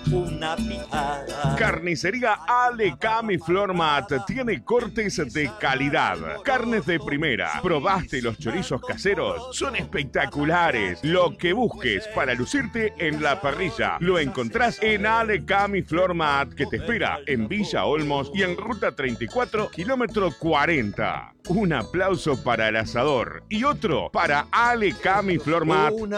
una picada. Carnicería Alecam y Flormat tiene cortes de calidad. Carnes de primera. ¿Probaste los chorizos caseros? Son espectaculares. Lo que busques para lucirte en la parrilla lo encontrás en Alecam y Flormat, que te espera en Villa Olmos y en Ruta 34, kilómetro 40. Un aplauso para el asador y otro para Alecam y Flormat.